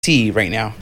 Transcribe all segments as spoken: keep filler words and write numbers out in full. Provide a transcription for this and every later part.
C right now.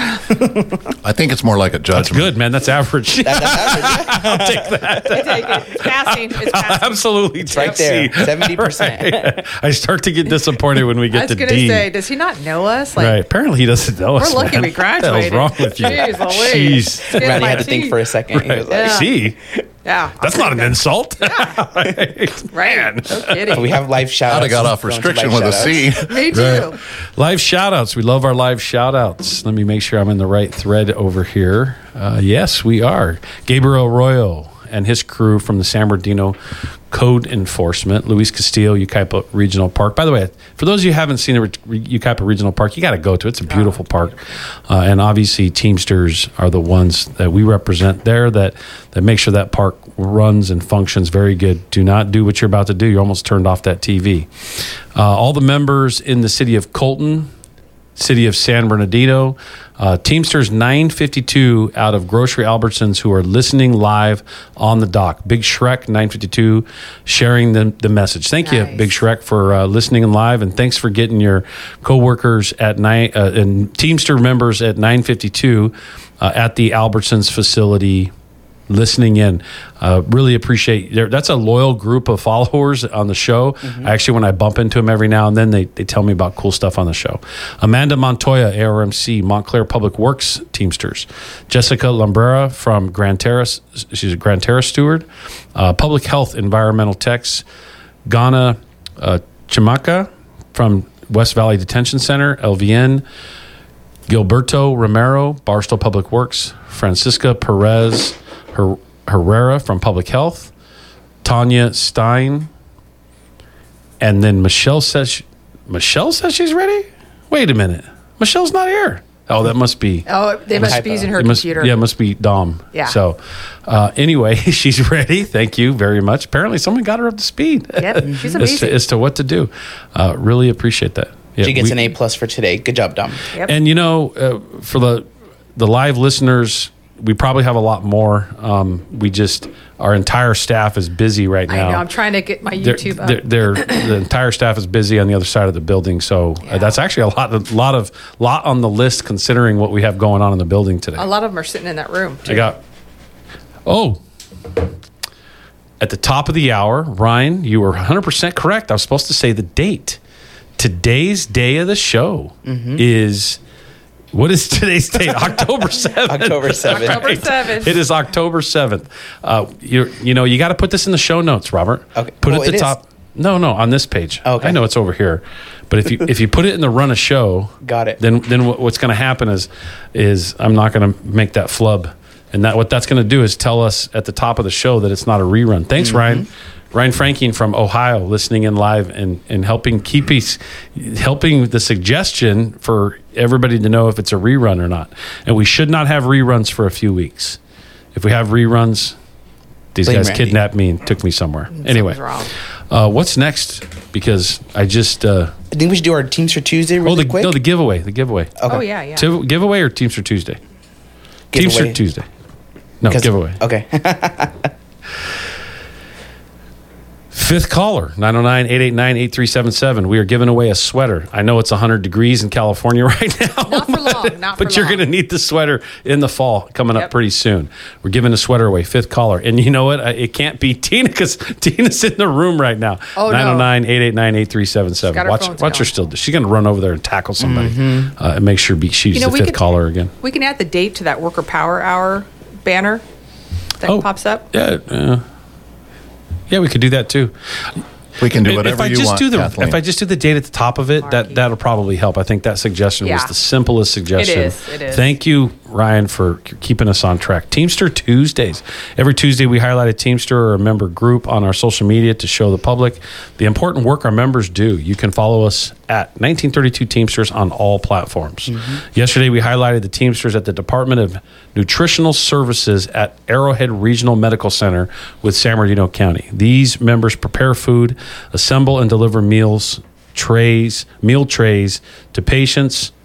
I think it's more like a judgment. That's good, man. That's average. That, that's average. I'll take that. I take it. It's passing. It's passing. Absolutely. It's right there, seventy percent. Right. I start to get disappointed when we I get was to going to D. say, does he not know us? Like, Right. Apparently he doesn't know us. we're lucky man. we graduated. What the hell's wrong with you? Jeez Louise. Jeez. Get Randy my had to think teeth. for a second. He was like, Yeah. See? Yeah. That's not an insult. right. Right. No kidding. we have live shout I'd outs. have got off restriction with a C. Me too. Right. Live shout outs. We love our live shout outs. Let me make sure I'm in the right thread over here. Uh, yes, we are. Gabriel Arroyo and his crew from the San Bernardino Code Enforcement, Luis Castillo, Yucaipa Regional Park. By the way, for those of you who haven't seen the Yucaipa Regional Park, you got to go to it. It's a beautiful park. Uh, and obviously, Teamsters are the ones that we represent there that, that make sure that park runs and functions very good. Do not do what you're about to do. You're almost turned off that T V. Uh, all the members in the city of Colton, city of San Bernardino, uh, Teamsters nine fifty-two out of Grocery Albertsons who are listening live on the dock. Big Shrek nine fifty-two sharing the, the message. Thank Nice. you, Big Shrek, for uh, listening live, and thanks for getting your coworkers at nine uh, and Teamster members at nine fifty-two uh, at the Albertsons facility listening in. Uh, really appreciate there. That's a loyal group of followers on the show. Mm-hmm. Actually, when I bump into them every now and then, they, they tell me about cool stuff on the show. Amanda Montoya, A R M C, Montclair Public Works Teamsters. Jessica Lambrera from Grand Terrace. She's a Grand Terrace steward. Uh, Public Health Environmental Techs. Ghana uh, Chimaka from West Valley Detention Center, L V N. Gilberto Romero, Barstow Public Works. Francisca Perez Her- Herrera from Public Health, Tanya Stein, and then Michelle says she, Michelle says she's ready. Wait a minute, Michelle's not here. Oh, that must be. Oh, they must be using her it must, computer. Yeah, it must be Dom. Yeah. So, uh, anyway, she's ready. Thank you very much. Apparently, someone got her up to speed. Yep, she's as, amazing. to, as to what to do. Uh, really appreciate that. Yeah, She gets we- an A plus for today. Good job, Dom. Yep. and you know, uh, for the the live listeners, we probably have a lot more. Um, we just our entire staff is busy right now. I know. I'm trying to get my They're- YouTube up. they're- they're- the entire staff is busy on the other side of the building, so Yeah. uh, that's actually a lot, a lot of lot on the list considering what we have going on in the building today. A lot of them are sitting in that room. I got. Oh, at the top of the hour, Ryan, you were one hundred percent correct. I was supposed to say the date. Today's day of the show Mm-hmm. is. What is today's date? October seventh. October seventh. October seventh. It is October seventh. Uh, you you know, you got to put this in the show notes, Robert. Okay. Put Oh, it at it the is? top. No, no, on this page. Okay. I know it's over here. But if you if you put it in the run of show, Got it. Then then what, what's going to happen is is I'm not going to make that flub. And that what that's going to do is tell us at the top of the show that it's not a rerun. Thanks, Mm-hmm. Ryan. Ryan Franking from Ohio, listening in live and, and helping keep us, helping the suggestion for everybody to know if it's a rerun or not. And we should not have reruns for a few weeks. If we have reruns, these Blame guys Randy. kidnapped me and took me somewhere. Anyway, wrong. uh, what's next? Because I just uh, I think we should do our Teamster Tuesday really oh the quick. no the giveaway the giveaway Okay. Oh, yeah, yeah. Ti- giveaway or Teamster Tuesday Giveaway. Teamster Tuesday no 'Cause- giveaway. Okay. Fifth caller, nine oh nine, eight eight nine, eight three seven seven. We are giving away a sweater. I know it's one hundred degrees in California right now. Not for long, not but for you're long. going to need the sweater in the fall coming up Yep. pretty soon. We're giving a sweater away. Fifth caller. And you know what? I- It can't be Tina because Tina's in the room right now. Oh, no. nine oh nine, eight eight nine, eight three seven seven. got her Watch, phones watch her going. still. She's going to run over there and tackle somebody Mm-hmm. uh, and make sure be, she's You know, the we fifth could- caller again. We can add the date to that Worker Power Hour banner that Oh. pops up. Yeah. Uh, yeah, we could do that too. We can do If- whatever if I you just want, do the Kathleen. if I just do the date at the top of it, Marky. that that'll probably help. I think that suggestion was Yeah. the simplest suggestion. It is, it is. Thank you, Ryan, for k- keeping us on track. Teamster Tuesdays. Every Tuesday, we highlight a Teamster or a member group on our social media to show the public the important work our members do. You can follow us at nineteen thirty-two Teamsters on all platforms. Mm-hmm. Yesterday, we highlighted the Teamsters at the Department of Nutritional Services at Arrowhead Regional Medical Center with San Bernardino County. These members prepare food, assemble and deliver meals, trays, meal trays to patients,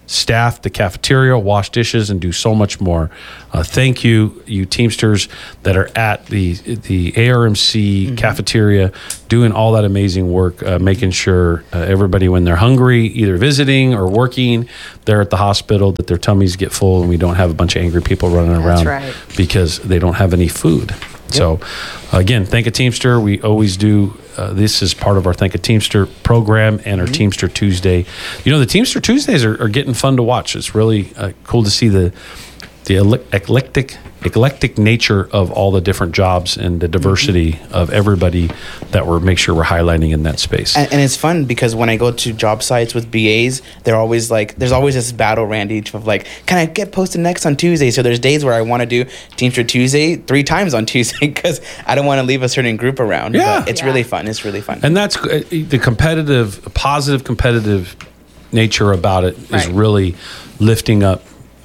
staff the cafeteria, wash dishes, and do so much more. Uh, thank you, you Teamsters that are at the the A R M C mm-hmm. cafeteria doing all that amazing work, uh, making sure uh, everybody, when they're hungry, either visiting or working, they're at the hospital, that their tummies get full and we don't have a bunch of angry people running That's around right. because they don't have any food. Yep. So, again, Thank a Teamster. We always do. Uh, this is part of our Thank a Teamster program and our mm-hmm. Teamster Tuesday. You know, the Teamster Tuesdays are, are getting fun to watch. It's really uh, cool to see the the eclectic eclectic nature of all the different jobs and the diversity mm-hmm. of everybody that we're make sure we're highlighting in that space. And, and it's fun because when I go to job sites with B As, they're always like, there's always this battle, Randy, of like, can I get posted next on Tuesday? So there's days where I want to do Teamster Tuesday three times on Tuesday because I don't want to leave a certain group around. Yeah. But it's yeah. really fun. It's really fun. And that's uh, the competitive, positive competitive nature about it is Right. really lifting up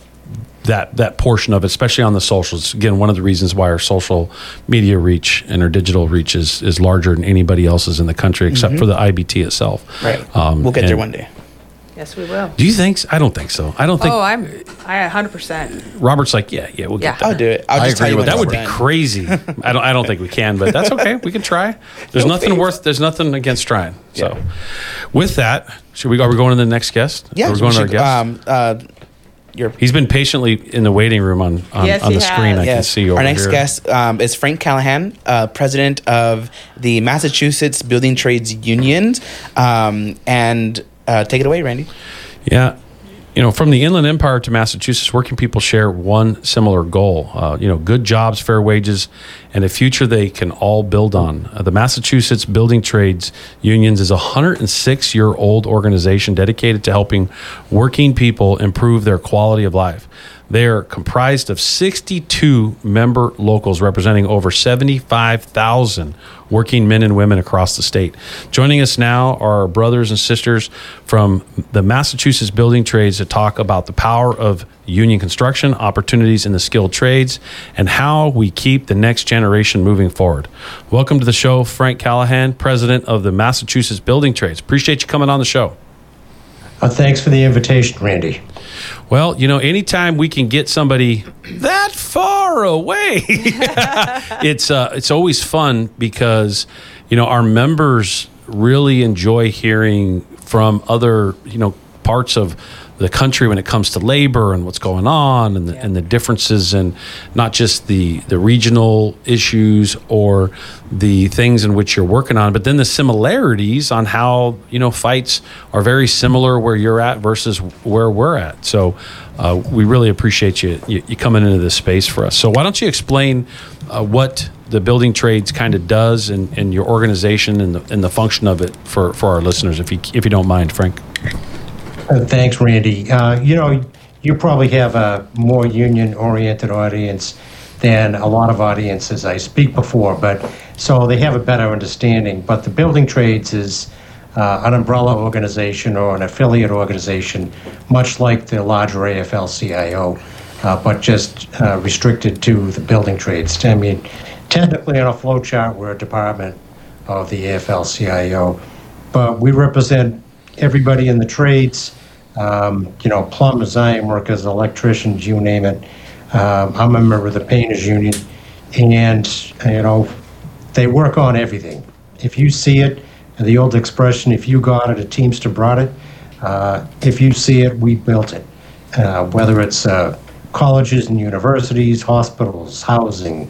that that portion of it, especially on the socials. Again, one of the reasons why our social media reach and our digital reach is, is larger than anybody else's in the country, except mm-hmm. for the I B T itself. Right. Um, we'll get there and- one day. Yes, we will. Do you think so? I don't think so. I don't think Oh, I'm I one hundred percent. Robert's like, yeah, yeah, we'll Yeah. get there. I'll do it. I'll I just agree tell you with when That it's would be done. crazy. I don't. I don't think we can, but that's okay. We can try. There's No nothing faith. worth. There's nothing against trying. So, Yeah. with that, should we? Are we going to the next guest? Yeah, Are we we going to our should, guest? um, uh, your He's been patiently in the waiting room on on, Yes, on he the screen. has. I can Yes. see over Our next here. guest um, is Frank Callahan, uh, president of the Massachusetts Building Trades Union. Um, and uh, take it away, Randy. Yeah. You know, from the Inland Empire to Massachusetts, working people share one similar goal. Uh, you know, good jobs, fair wages, and a future they can all build on. Uh, the Massachusetts Building Trades Unions is a one hundred six year old organization dedicated to helping working people improve their quality of life. They are comprised of sixty-two member locals representing over seventy-five thousand working men and women across the state. Joining us now are our brothers and sisters from the Massachusetts Building Trades to talk about the power of union construction, opportunities in the skilled trades, and how we keep the next generation moving forward. Welcome to the show, Frank Callahan, president of the Massachusetts Building Trades. Appreciate you coming on the show. Uh, thanks for the invitation, Randy. Well, you know, anytime we can get somebody that far away, it's uh, it's always fun because, you know, our members really enjoy hearing from other, you know, parts of the country when it comes to labor and what's going on and the, and the differences and not just the, the regional issues or the things in which you're working on, but then the similarities on how, you know, fights are very similar where you're at versus where we're at. So uh, we really appreciate you, you, you coming into this space for us. So why don't you explain uh, what the building trades kind of does and, and your organization and the, and the function of it for, for our listeners, if you, if you don't mind, Frank. Uh, thanks, Randy. Uh, you know, you probably have a more union-oriented audience than a lot of audiences I speak before, but so they have a better understanding. But the Building Trades is uh, an umbrella organization or an affiliate organization, much like the larger A F L C I O, uh, but just uh, restricted to the building trades. I mean, technically on a flow chart, we're a department of the A F L C I O, but we represent everybody in the trades, um, you know, plumbers, iron workers, electricians, you name it. Um, I'm a member of the painters union, and, you know, they work on everything. If you see it, the old expression, if you got it, a Teamster brought it. Uh, if you see it, we built it. Uh, whether it's uh, colleges and universities, hospitals, housing,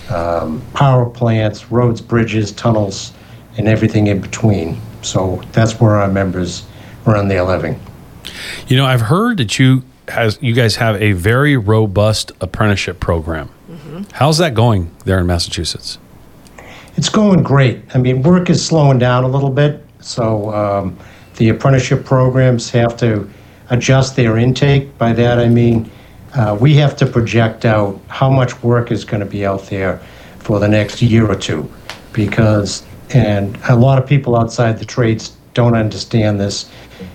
um, power plants, roads, bridges, tunnels, and everything in between. So that's where our members run their living. You know, I've heard that you has you guys have a very robust apprenticeship program. Mm-hmm. How's that going there in Massachusetts? It's going great. I mean, work is slowing down a little bit, so um, the apprenticeship programs have to adjust their intake. By that I mean uh, we have to project out how much work is going to be out there for the next year or two, because and a lot of people outside the trades don't understand this.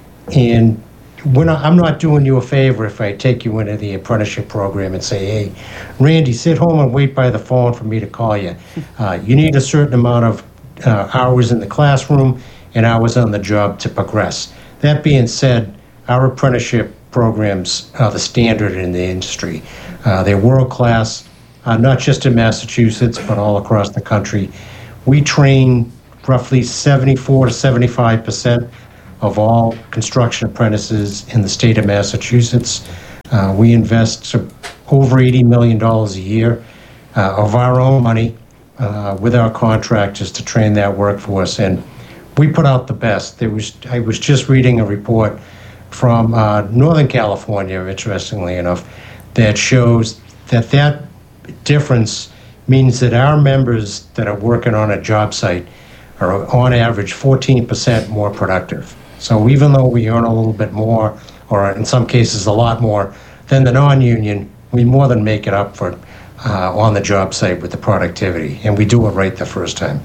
And we're not, I'm not doing you a favor if I take you into the apprenticeship program and say, hey, Randy, sit home and wait by the phone for me to call you. Uh, you need a certain amount of uh, hours in the classroom and hours on the job to progress. That being said, our apprenticeship programs are the standard in the industry. Uh, they're world-class, uh, not just in Massachusetts, but all across the country. We train roughly seventy-four to seventy-five percent of all construction apprentices in the state of Massachusetts. Uh, we invest over eighty million dollars a year uh, of our own money uh, with our contractors to train that workforce, and we put out the best. There was I was just reading a report from uh, Northern California, interestingly enough, that shows that that difference means that our members that are working on a job site are on average fourteen percent more productive. So even though we earn a little bit more, or in some cases a lot more, than the non-union, we more than make it up for uh, on the job site with the productivity, and we do it right the first time.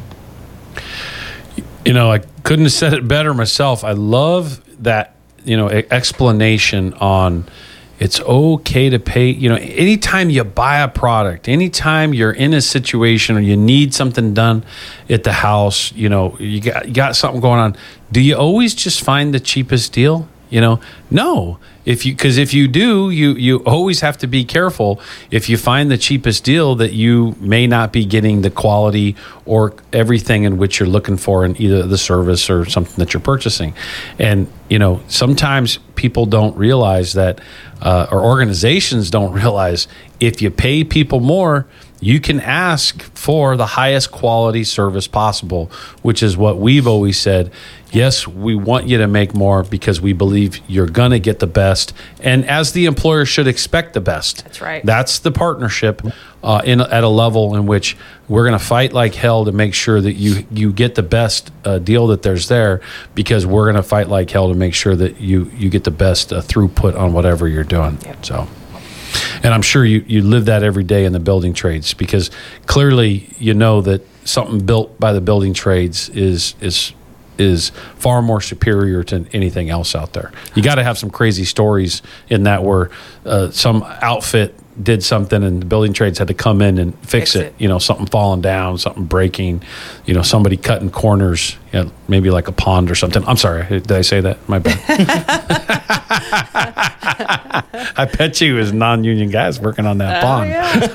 You know, I couldn't have said it better myself. I love that, you know, explanation on it's okay to pay. You know, anytime you buy a product, anytime you're in a situation or you need something done at the house, you know, you got you got something going on, do you always just find the cheapest deal? You know, no. If you, because if you do, you you always have to be careful. If you find the cheapest deal, that you may not be getting the quality or everything in which you're looking for in either the service or something that you're purchasing. And you know, sometimes people don't realize that, uh, or organizations don't realize, if you pay people more, you can ask for the highest quality service possible, which is what we've always said. Yes, we want you to make more because we believe you're going to get the best. And as the employer should expect the best. That's right. That's the partnership uh, in at a level in which we're going to fight like hell to make sure that you, you get the best uh, deal that there's there, because we're going to fight like hell to make sure that you, you get the best uh, throughput on whatever you're doing. Yep. So. And I'm sure you, you live that every day in the building trades, because clearly you know that something built by the building trades is is is far more superior to anything else out there. You got to have some crazy stories in that where uh, some outfit did something and the building trades had to come in and fix, Fix it. it. You know, something falling down, something breaking, you know, somebody cutting corners, you know, maybe like a pond or something. I'm sorry, did I say that? My bad. I bet you it was non-union guys working on that Oh, pond. yeah.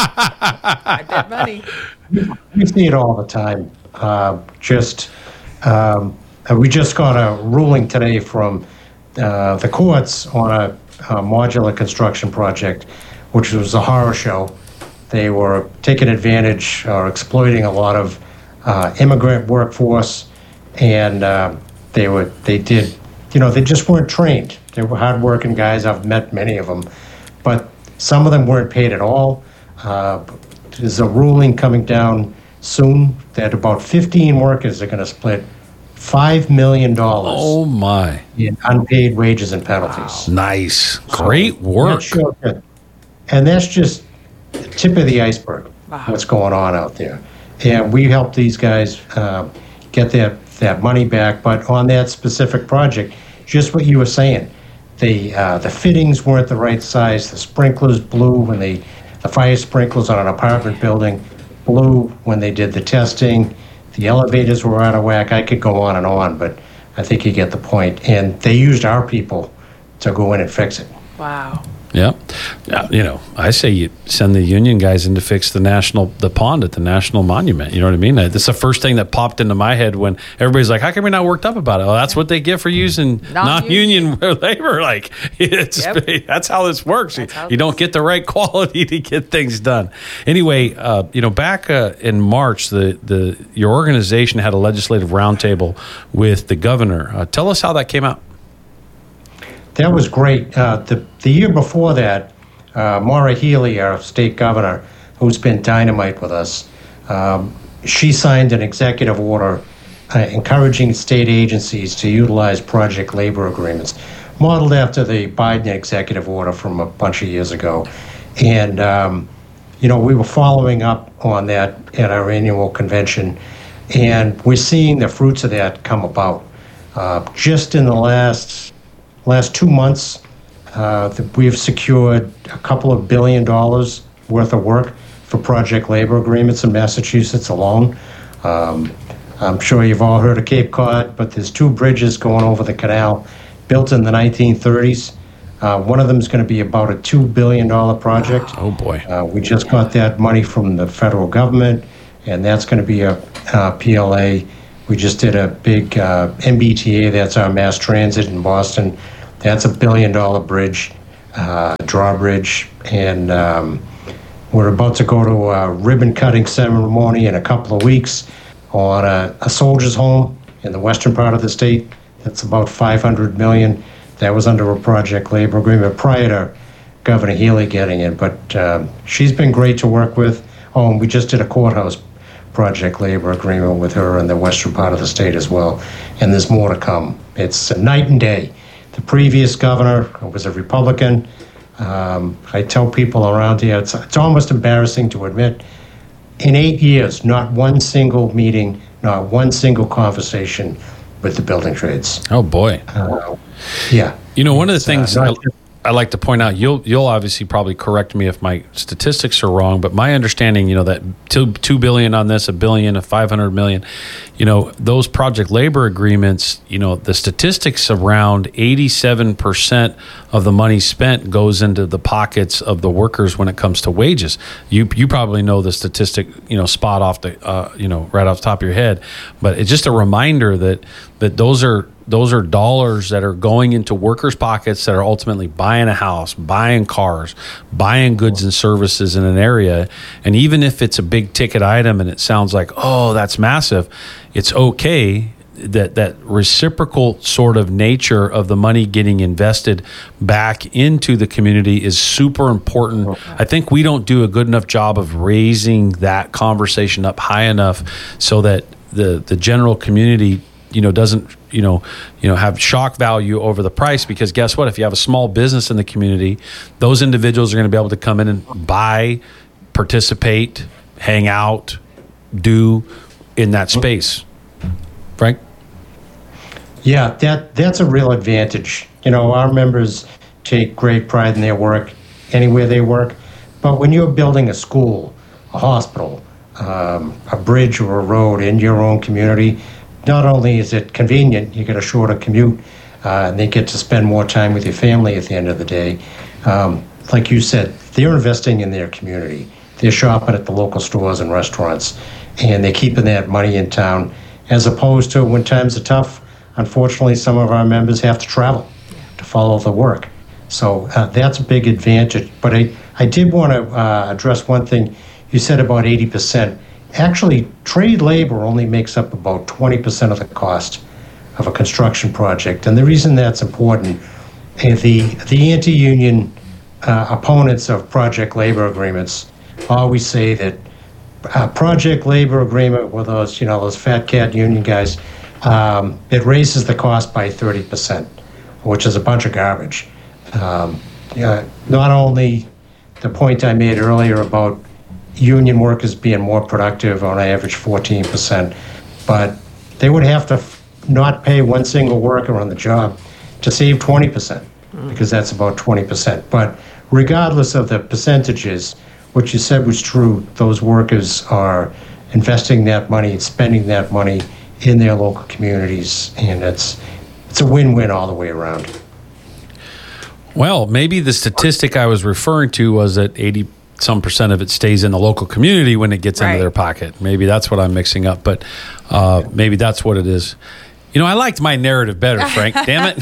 I bet money. We see it all the time. Uh, just um, we just got a ruling today from uh, the courts on a, a modular construction project, which was a horror show. They were taking advantage or exploiting a lot of uh, immigrant workforce, and uh, they were they did, you know, they just weren't trained. They were hardworking guys. I've met many of them, but some of them weren't paid at all. Uh, there's a ruling coming down soon that about fifteen workers are going to split five million dollars Oh my! in unpaid wages and penalties. Nice, great work. That's sure good. And that's just the tip of the iceberg, Wow. what's going on out there. And we help these guys uh, get that, that money back. But on that specific project, just what you were saying, the uh, the fittings weren't the right size. The sprinklers blew when they, the fire sprinklers on an apartment building blew when they did the testing. The elevators were out of whack. I could go on and on, but I think you get the point. And they used our people to go in and fix it. Wow. Yeah. Yeah, you know, I say you send the union guys in to fix the national, the pond at the National Monument. You know what I mean? That's the first thing that popped into my head when everybody's like, how come you're not worked up about it? Well, that's what they get for using non-union, non-union labor. Like, it's, Yep. that's how this works. That's how you don't get the right quality to get things done. Anyway, uh, you know, back uh, in March, the, the your organization had a legislative roundtable with the governor. Uh, tell us how that came out. That was great. Uh, the, the year before that, uh, Maura Healey, our state governor, who's been dynamite with us, um, she signed an executive order uh, encouraging state agencies to utilize project labor agreements, modeled after the Biden executive order from a bunch of years ago. And, um, you know, we were following up on that at our annual convention, and we're seeing the fruits of that come about. Uh, just in the last last two months, uh, that we've secured a couple of billion dollars worth of work for project labor agreements in Massachusetts alone. Um, I'm sure you've all heard of Cape Cod, but there's two bridges going over the canal built in the nineteen thirties. Uh, one of them is going to be about a two billion dollars project. Oh, boy. Uh, we just got that money from the federal government, and that's going to be a, a P L A. We just did a big uh, M B T A, that's our mass transit in Boston. That's a billion dollar bridge, uh, drawbridge, and um, we're about to go to a ribbon cutting ceremony in a couple of weeks on a, a soldier's home in the western part of the state. That's about five hundred million dollars. That was under a project labor agreement prior to Governor Healy getting it, but um, she's been great to work with. Oh, and we just did a courthouse project labor agreement with her in the western part of the state as well, and there's more to come. It's a night and day. The previous governor was a Republican. Um, I tell people around here, it's, it's almost embarrassing to admit, in eight years, not one single meeting, not one single conversation with the building trades. Oh, boy. Uh, yeah. You know, one of the It's, things uh, I, not just- I like to point out, you'll you'll obviously probably correct me if my statistics are wrong, but my understanding, you know, that two two billion on this, a billion, a five hundred million, you know, those project labor agreements, you know, the statistics around eighty-seven percent of the money spent goes into the pockets of the workers when it comes to wages. You you probably know the statistic, you know, spot off the, uh, you know, right off the top of your head, but it's just a reminder that that those are. Those are dollars that are going into workers' pockets that are ultimately buying a house, buying cars, buying goods and services in an area. And even if it's a big ticket item and it sounds like, oh, that's massive, it's okay that that reciprocal sort of nature of the money getting invested back into the community is super important. I think we don't do a good enough job of raising that conversation up high enough so that the, the general community, you know, doesn't, you know, you know, have shock value over the price, because guess what? If you have a small business in the community, those individuals are going to be able to come in and buy, participate, hang out, do in that space. Frank? Yeah, that that's a real advantage. You know, our members take great pride in their work anywhere they work, but when you're building a school, a hospital, um, a bridge or a road in your own community, not only is it convenient, you get a shorter commute, uh, and they get to spend more time with your family at the end of the day. Um, like you said, they're investing in their community. They're shopping at the local stores and restaurants, and they're keeping that money in town, as opposed to when times are tough, unfortunately, some of our members have to travel to follow the work. So uh, that's a big advantage. But I, I did want to uh, address one thing. You said about eighty percent. Actually, trade labor only makes up about twenty percent of the cost of a construction project. And the reason that's important, uh, the, the anti-union uh, opponents of project labor agreements always say that a project labor agreement with those, you know, those fat cat union guys, um, it raises the cost by thirty percent, which is a bunch of garbage. Um, yeah, not only the point I made earlier about union workers being more productive on average fourteen percent, but they would have to f- not pay one single worker on the job to save twenty percent, because that's about twenty percent. But regardless of the percentages, what you said was true. Those workers are investing that money, spending that money in their local communities, and it's it's a win-win all the way around. Well, maybe the statistic I was referring to was that eighty some percent of it stays in the local community when it gets Right. into their pocket. Maybe that's what I'm mixing up, but uh, maybe that's what it is. You know, I liked my narrative better, Frank. Damn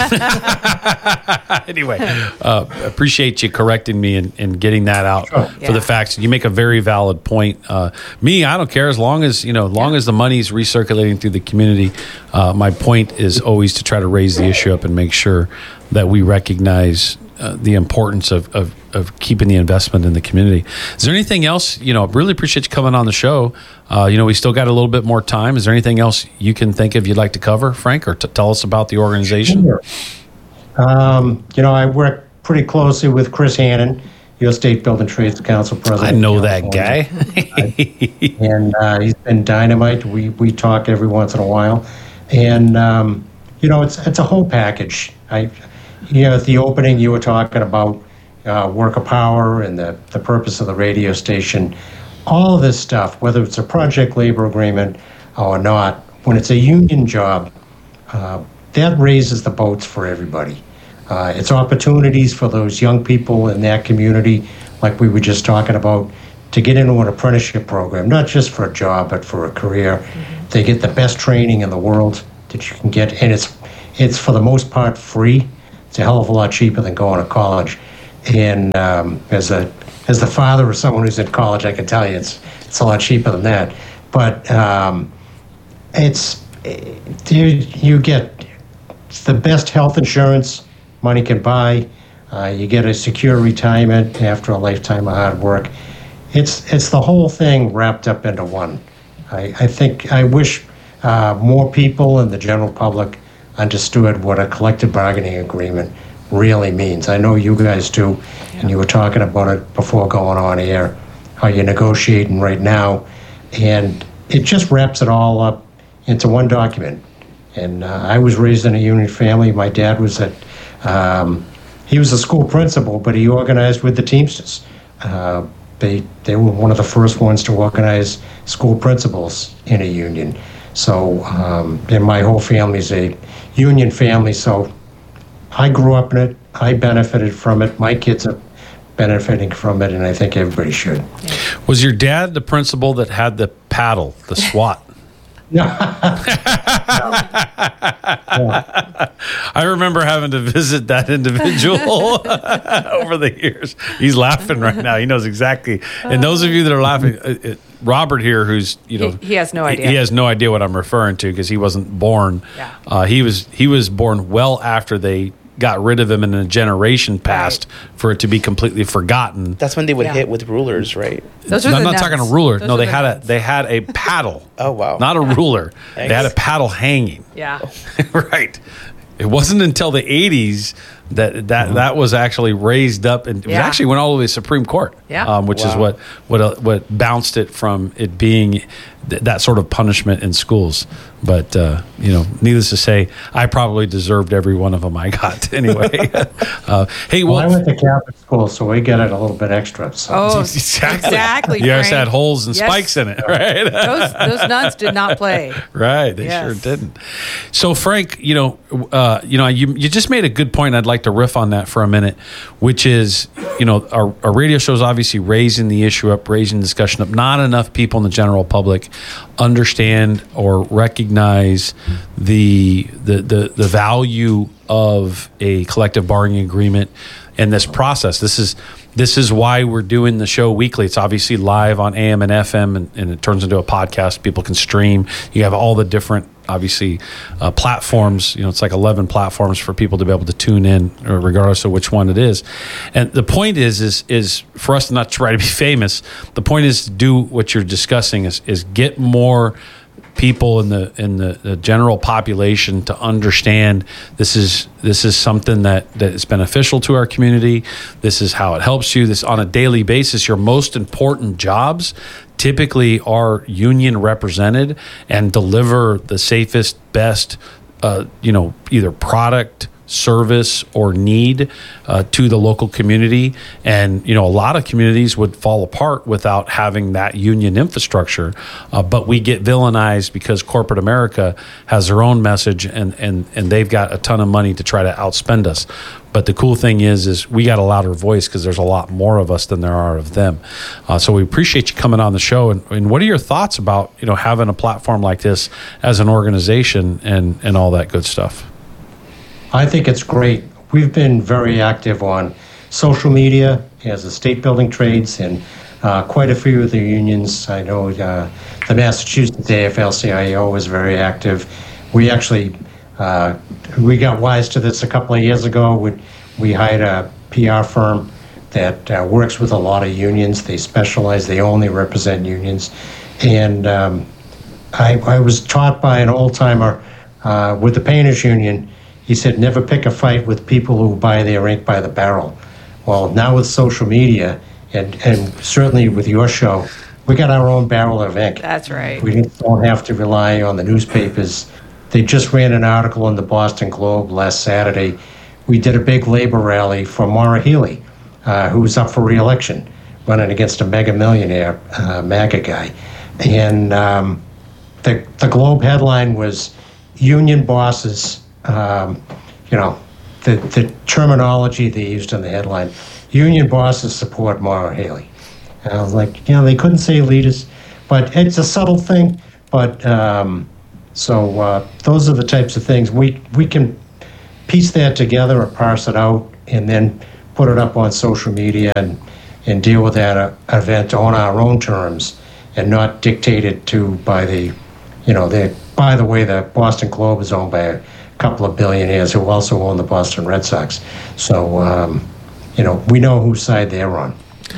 it. Anyway, uh, appreciate you correcting me and, and getting that out Sure. for Yeah. the facts. You make a very valid point. Uh, me, I don't care as long as you know, as long as the money's recirculating through the community. Uh, my point is always to try to raise the issue up and make sure that we recognize uh, the importance of, of of keeping the investment in the community. Is there anything else? You know, really appreciate you coming on the show. Uh, you know, we still got a little bit more time. Is there anything else you can think of you'd like to cover, Frank, or t- tell us about the organization? Sure. Um, you know, I work pretty closely with Chris Hannon, U S State Building Trades Council president. I know that guy. and uh, he's been dynamite. We we talk every once in a while, and um, you know, it's it's a whole package. I, you know, at the opening, you were talking about uh, worker power and the the purpose of the radio station. All of this stuff, whether it's a project labor agreement or not, when it's a union job, uh, that raises the boats for everybody. Uh, it's opportunities for those young people in that community, like we were just talking about, to get into an apprenticeship program, not just for a job, but for a career. Mm-hmm. They get the best training in the world that you can get, and it's it's for the most part free. It's a hell of a lot cheaper than going to college. And um, as a as the father of someone who's in college, I can tell you it's it's a lot cheaper than that. But um, it's you, you get the best health insurance money can buy. Uh, you get a secure retirement after a lifetime of hard work. It's it's the whole thing wrapped up into one. I, I think I wish uh, more people in the general public understood what a collective bargaining agreement really means. I know you guys do, yeah. and you were talking about it before going on air, how you're negotiating right now, and it just wraps it all up into one document. And uh, I was raised in a union family. My dad was at, um, he was a school principal, but he organized with the Teamsters. Uh, They they were one of the first ones to organize school principals in a union. So, um, and my whole family's a union family, so I grew up in it. I benefited from it. My kids are benefiting from it, and I think everybody should. Was your dad the principal that had the paddle, the SWAT? No. no. I remember having to visit that individual over the years. He's laughing right now. He knows exactly. And those of you that are laughing, uh, Robert here, who's you know, he, he has no idea. He, he has no idea what I'm referring to because he wasn't born. Yeah. Uh, he was he was born well after they got rid of him and a generation passed right. for it to be completely forgotten. That's when they would yeah. hit with rulers, right? Those are no, I'm the not nuts. talking a ruler. Those no, they the had nuts. a they had a paddle. Oh wow! Not a ruler. They had a paddle hanging. Yeah. Right. It wasn't until the eighties that that, mm-hmm. that was actually raised up, and it yeah. actually went all the way to the Supreme Court, yeah. um, which wow. is what what uh, what bounced it from it being th- that sort of punishment in schools. But uh, you know, needless to say, I probably deserved every one of them I got anyway. uh, hey, well, well, I went to Catholic school, so we got it a little bit extra. So. Oh, exactly. exactly. Yours Frank. had holes and yes. spikes in it, right? those those nuns did not play. Right, they yes. sure didn't. So, Frank, you know, uh, you know, you you just made a good point. I'd like to riff on that for a minute, which is, you know, our, our radio show is obviously raising the issue up, raising the discussion up. Not enough people in the general public understand or recognize the the the, the value of a collective bargaining agreement and this process. This is this is why we're doing the show weekly. It's obviously live on A M and F M, and, and it turns into a podcast. People can stream. You have all the different, obviously, uh, platforms. You know, it's like eleven platforms for people to be able to tune in, regardless of which one it is. And the point is, is, is for us not to try to be famous. The point is to do what you're discussing is, is get more people in the in the, the general population to understand this is this is something that, that is beneficial to our community. This is how it helps you. This on a daily basis. Your most important jobs typically are union represented and deliver the safest, best, uh, you know, either product, service, or need uh, to the local community. And, you know, a lot of communities would fall apart without having that union infrastructure. Uh, but we get villainized because corporate America has their own message and, and, and they've got a ton of money to try to outspend us. But the cool thing is, is we got a louder voice because there's a lot more of us than there are of them. Uh, so we appreciate you coming on the show. And, and what are your thoughts about, you know, having a platform like this as an organization and, and all that good stuff? I think it's great. We've been very active on social media as the state building trades and uh, quite a few of the unions. I know uh, the Massachusetts A F L C I O is very active. We actually, uh, we got wise to this a couple of years ago. We, we hired a P R firm that uh, works with a lot of unions. They specialize, they only represent unions. And um, I, I was taught by an old timer uh, with the Painters Union. He said, never pick a fight with people who buy their ink by the barrel. Well, now with social media, and, and certainly with your show, we got our own barrel of ink. That's right. We don't have to rely on the newspapers. They just ran an article in the Boston Globe last Saturday. We did a big labor rally for Maura Healey, uh, who was up for re-election, running against a mega millionaire, uh, MAGA guy. And um, the, the Globe headline was, union bosses Um, you know, the, the terminology they used in the headline, union bosses support Maura Haley. And I was like, you know, they couldn't say leaders, but it's a subtle thing. But um, so uh, those are the types of things we we can piece that together or parse it out and then put it up on social media and, and deal with that uh, event on our own terms and not dictated to by the, you know, the, by the way, the Boston Globe is owned by a couple of billionaires who also own the Boston Red Sox. So, um, you know, we know whose side they're on.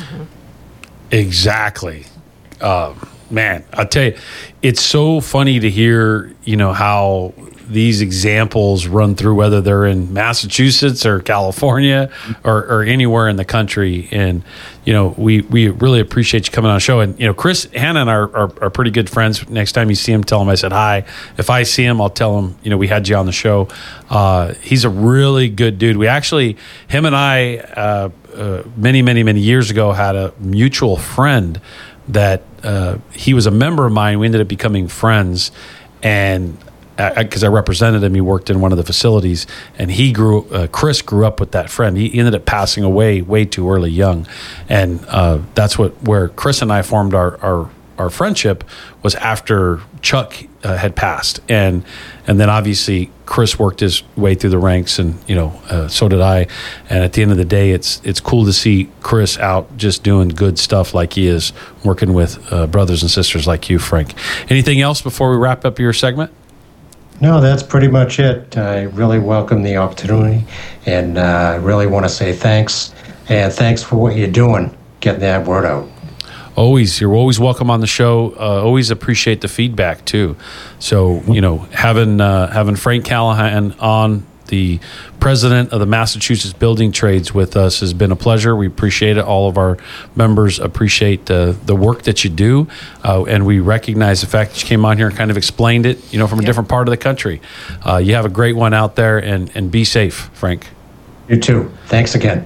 Exactly. Uh, man, I'll tell you, it's so funny to hear, you know, how these examples run through, whether they're in Massachusetts or California or, or anywhere in the country. And, you know, we, we really appreciate you coming on the show. And, you know, Chris Hannon are, are, are pretty good friends. Next time you see him, tell him I said hi. If I see him, I'll tell him, you know, we had you on the show. Uh, he's a really good dude. We actually, him and I, uh, uh, many, many, many years ago had a mutual friend that uh, he was a member of mine. We ended up becoming friends. And because I, I represented him, he worked in one of the facilities, and he grew. Uh, Chris grew up with that friend. He ended up passing away way too early, young, and uh, that's what where Chris and I formed our our, our friendship was after Chuck uh, had passed, and and then obviously Chris worked his way through the ranks, and you know uh, so did I. And at the end of the day, it's it's cool to see Chris out just doing good stuff like he is, working with uh, brothers and sisters like you, Frank. Anything else before we wrap up your segment? No, that's pretty much it. I really welcome the opportunity, and uh, I really want to say thanks, and thanks for what you're doing, getting that word out. Always, you're always welcome on the show. Uh, always appreciate the feedback too. So, you know, having uh, having Frank Callahan on, the president of the Massachusetts Building Trades, with us has been a pleasure. We appreciate it. All of our members appreciate uh, the work that you do, uh, and we recognize the fact that you came on here and kind of explained it, you know, from a yep. different part of the country. Uh, you have a great one out there, and, and be safe, Frank. You too. Thanks again.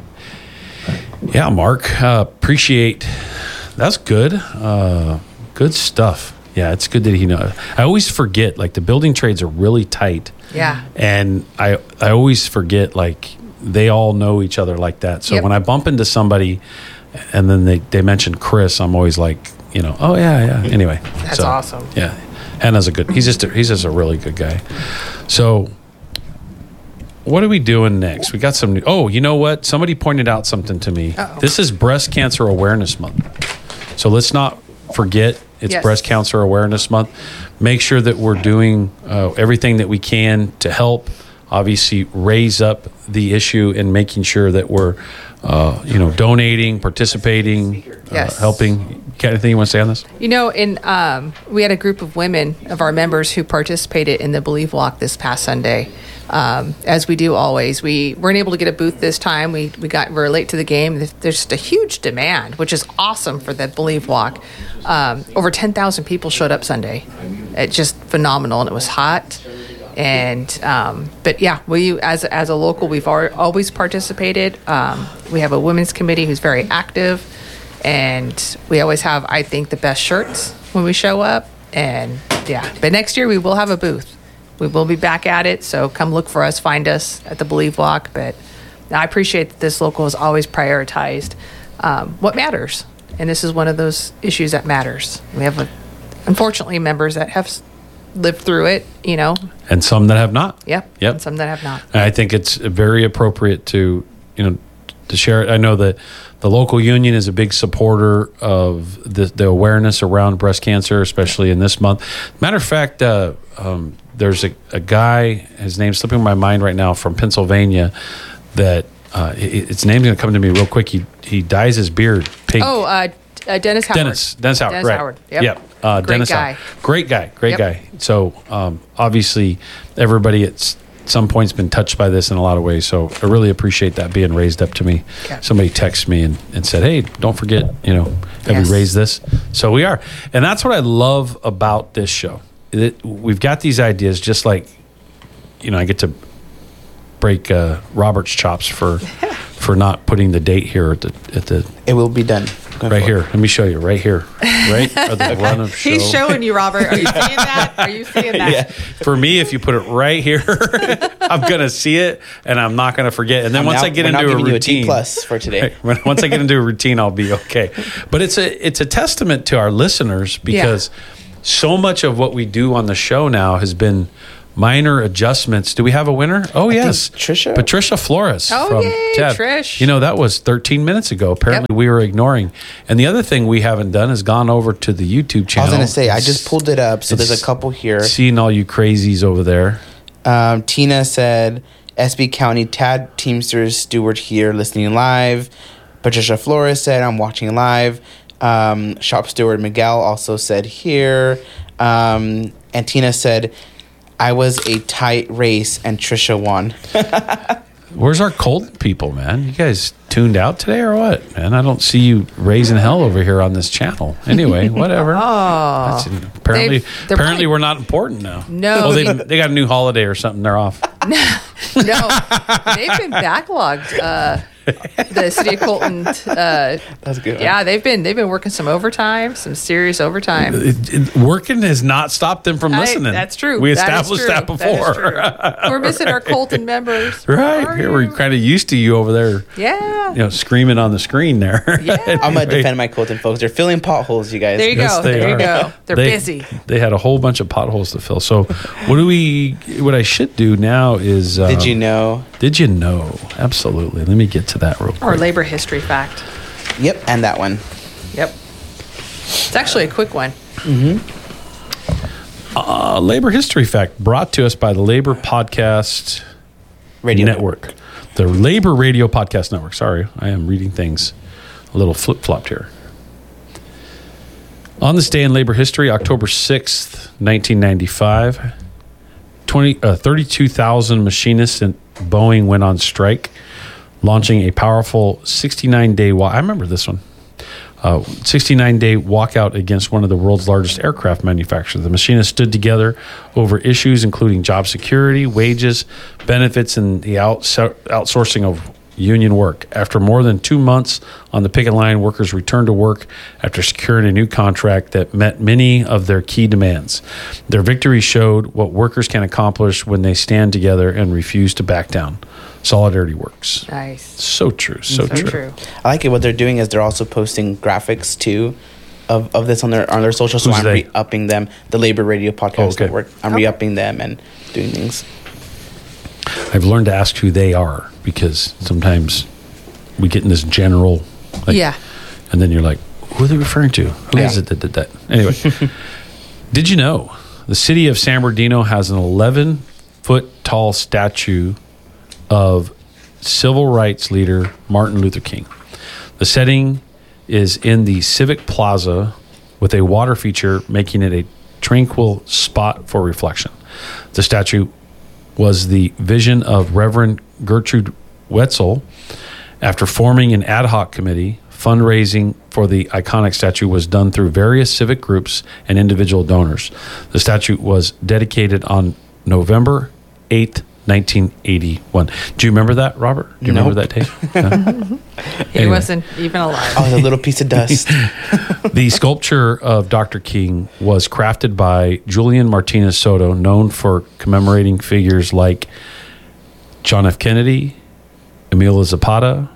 Yeah, Mark, uh, appreciate. That's good. Uh, good stuff. Yeah, it's good that he knows. I always forget, like, the building trades are really tight. Yeah. And I I always forget, like, they all know each other like that. So yep. when I bump into somebody and then they, they mention Chris, I'm always like, you know, oh, yeah, yeah. Anyway. That's so, awesome. Yeah. Hannah's a good, he's just a, he's just a really good guy. So what are we doing next? We got some new, oh, you know what? Somebody pointed out something to me. Uh-oh. This is Breast Cancer Awareness Month. So let's not forget it's yes. Breast Cancer Awareness Month. Make sure that we're doing uh, everything that we can to help, obviously, raise up the issue and making sure that we're, uh, you know, donating, participating, yes. uh, helping. Anything you want to say on this? You know, in um, we had a group of women of our members who participated in the Believe Walk this past Sunday. Um, as we do always, we weren't able to get a booth this time. We we got very late to the game. There's just a huge demand, which is awesome for the Believe Walk. Um, over ten thousand people showed up Sunday. It's just phenomenal, and it was hot. And um, but yeah, we as as a local, we've al- always participated. Um, we have a women's committee who's very active, and we always have, I think, the best shirts when we show up. And yeah, but next year we will have a booth. We will be back at it, so come look for us, find us at the Believe Walk. But I appreciate that this local has always prioritized um, what matters, and this is one of those issues that matters. We have, a, unfortunately, members that have lived through it, you know. And some that have not. Yep. Yep. And some that have not. And I think it's very appropriate to, you know, to share it. I know that the local union is a big supporter of the, the awareness around breast cancer, especially in this month. Matter of fact, uh, um, there's a, a guy, his name's slipping my mind right now, from Pennsylvania, that uh, it, its name's going to come to me real quick. He he dyes his beard pink. Oh, uh, uh, Dennis Howard. Dennis. Dennis Howard. Dennis right. Howard. Yep. Yep. Uh, Great Dennis guy. Howard. Great guy. Great Yep. guy. So um, obviously, everybody at s- some point's been touched by this in a lot of ways. So I really appreciate that being raised up to me. Yeah. Somebody texted me and, and said, "Hey, don't forget, you know, have Yes. we raised this?" So we are, and that's what I love about this show. It, we've got these ideas, just like, you know, I get to break uh, Robert's chops for for not putting the date here at the at the. It will be done. Right here. Let me show you. Right here. Right? Or the run of show. He's showing you, Robert. Are you seeing that? Are you seeing that? Yeah. For me, if you put it right here, I'm going to see it and I'm not going to forget. And then I'm once now, I get we're into now a giving routine. you a D plus for today. Right, once I get into a routine, I'll be okay. But it's a it's a testament to our listeners because so much of what we do on the show now has been minor adjustments. Do we have a winner? Oh, yes. Trisha? Patricia Flores. Oh, from yay, Ted. Trish. You know, that was thirteen minutes ago. Apparently, Yep. we were ignoring. And the other thing we haven't done is gone over to the YouTube I channel. was going to say, I just pulled it up. So there's It's- a couple here. Seeing all you crazies over there. Um, Tina said, S B County Tad Teamsters Stewart here listening live. Patricia Flores said, I'm watching live. Um, Shop Steward Miguel also said here. Um, and Tina said, I was a tight race and Trisha won. Where's our Colton people, man? You guys tuned out today or what? Man, I don't see you raising hell over here on this channel. Anyway, whatever. Oh. That's, apparently, They've- they're apparently probably- we're not important now. No, Oh, they he- they got a new holiday or something. They're off. No, they've been backlogged. Uh, the city of Colton. Uh, That's good. yeah, they've been they've been working some overtime, some serious overtime. It, it, working has not stopped them from I- listening. that's true. We That is established true. that, That is before. true. We're missing our Colton members. Right. Where Here are we're you? kind of used to you over there, Yeah. you know, screaming on the screen there. Yeah. I'm going to Anyway. defend my Colton folks. They're filling potholes, you guys. There you Yes, go. they There you are. go. They're They- busy. They had a whole bunch of potholes to fill. So, what do we? What I should do now is. Um, Did you know? Did you know? Absolutely. Let me get to that real quick. Or labor history fact. Yep, and that one. Yep. It's actually a quick one. Uh, labor history fact brought to us by the Labor Podcast Radio Network. The Labor Radio Podcast Network. Sorry, I am reading things a little flip flopped here. On this day in labor history, October sixth, nineteen ninety-five, twenty, uh, thirty-two thousand machinists at Boeing went on strike, launching a powerful sixty-nine day walk. I remember this one. Uh, sixty-nine day walkout against one of the world's largest aircraft manufacturers. The machinists stood together over issues including job security, wages, benefits, and the outs- outsourcing of union work. After more than two months on the picket line, workers returned to work after securing a new contract that met many of their key demands. Their victory showed what workers can accomplish when they stand together and refuse to back down. Solidarity works. Nice. So true. So, So true. true. I like it. What they're doing is they're also posting graphics too of, of this on their on their social. So Who's I'm they? re-upping them. The Labor Radio Podcast Oh, okay. Network. I'm Okay. re-upping them and doing things. I've learned to ask who they are because sometimes we get in this general, like, Yeah. and then you're like, who are they referring to? Who is Yeah. it that did that? Anyway, did you know the city of San Bernardino has an eleven foot tall statue of civil rights leader Martin Luther King? The setting is in the Civic Plaza with a water feature, making it a tranquil spot for reflection. The statue was the vision of Reverend Gertrude Wetzel. After forming an ad hoc committee, fundraising for the iconic statue was done through various civic groups and individual donors. The statue was dedicated on November eighth, nineteen eighty-one. Do you remember that, Robert? Do you Nope. remember that date? No? He Anyway. wasn't even alive. Oh, the little piece of dust. The sculpture of Doctor King was crafted by Julian Martinez Soto, known for commemorating figures like John F. Kennedy, Emilio Zapata.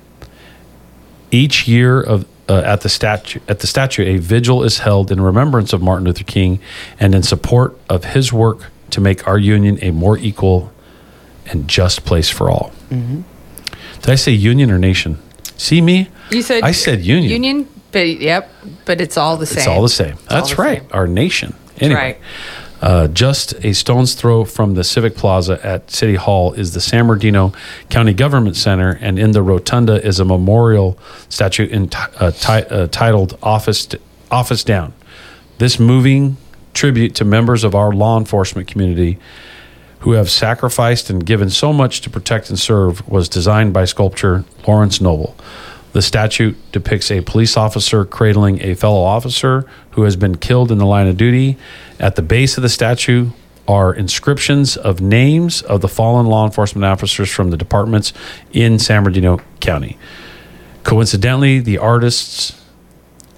Each year of uh, at the statue at the statue, a vigil is held in remembrance of Martin Luther King and in support of his work to make our union a more equal and just place for all. Mm-hmm. Did I say union or nation? See me? You said I said union. Union, but yep, but it's all the same. It's all the same. all That's the right. same. Our nation. Anyway, right. uh, just a stone's throw from the Civic Plaza at City Hall is the San Bernardino County Government Center, and in the rotunda is a memorial statue in, uh, ti- uh, titled "Office Office Down." This moving tribute to members of our law enforcement community who have sacrificed and given so much to protect and serve was designed by sculptor Lawrence Noble. The statue depicts a police officer cradling a fellow officer who has been killed in the line of duty. At the base of the statue are inscriptions of names of the fallen law enforcement officers from the departments in San Bernardino County. Coincidentally, the artists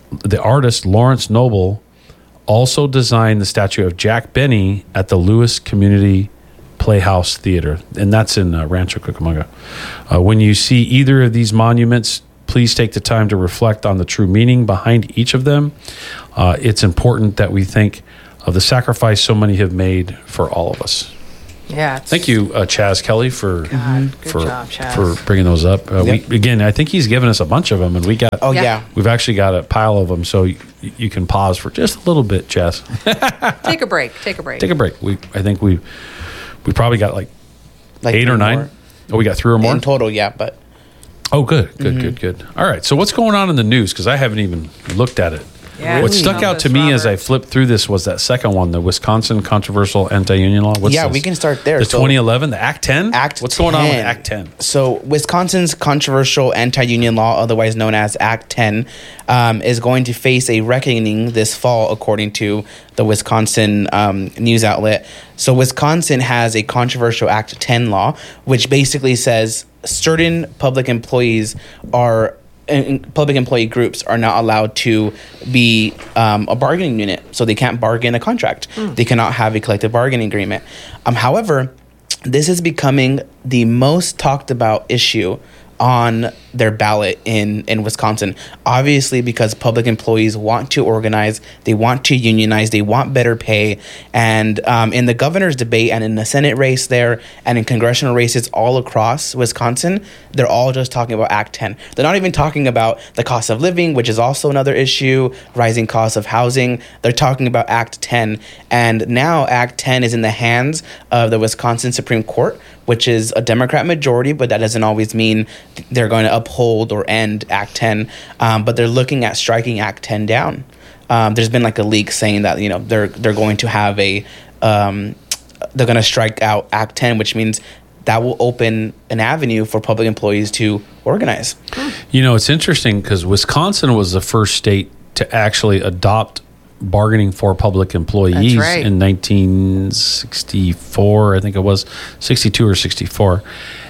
the artist Lawrence Noble also designed the statue of Jack Benny at the Lewis Community Playhouse Theater, and that's in uh, Rancho Cucamonga. Uh, when you see either of these monuments, please take the time to reflect on the true meaning behind each of them. Uh, it's important that we think of the sacrifice so many have made for all of us. Yeah. it's- Thank you, uh, Chaz Kelly, for God, good for job, Chaz. for bringing those up. Uh, Yep. we, again, I think he's given us a bunch of them, and we got. Oh Yeah. yeah. We've actually got a pile of them, so you, you can pause for just a little bit, Chaz. Take a break. Take a break. Take a break. We, I think we, we probably got like, Like eight or three nine. more. Oh, we got three or more. In total, yeah, but Oh, good, good, Mm-hmm. good, good. All right. So what's going on in the news? Because I haven't even looked at it. Yeah, what really? stuck out to Columbus, me as I Robert. flipped through this was that second one, the Wisconsin controversial anti-union law. What's Yeah, this? we can start there. The So- twenty eleven, the Act ten. Act What's going on with ten. Act ten? So, Wisconsin's controversial anti-union law, otherwise known as Act ten, um, is going to face a reckoning this fall, according to the Wisconsin um, news outlet. So, Wisconsin has a controversial Act ten law, which basically says certain public employees are and public employee groups are not allowed to be um, a bargaining unit, so they can't bargain a contract. They cannot have a collective bargaining agreement. Um, however, this is becoming the most talked about issue on their ballot in, in Wisconsin. Obviously, because public employees want to organize, they want to unionize, they want better pay. And um, in the governor's debate and in the Senate race there and in congressional races all across Wisconsin, they're all just talking about Act ten. They're not even talking about the cost of living, which is also another issue, rising costs of housing. They're talking about Act ten. And now Act ten is in the hands of the Wisconsin Supreme Court, which is a Democrat majority, but that doesn't always mean they're going to uphold or end Act ten. Um, but they're looking at striking Act ten down. Um, there's been like a leak saying that, you know, they're they're going to have a um, they're going to strike out Act ten, which means that will open an avenue for public employees to organize. You know, it's interesting because Wisconsin was the first state to actually adopt bargaining for public employees That's right. in nineteen sixty-four, I think it was sixty-two or sixty-four,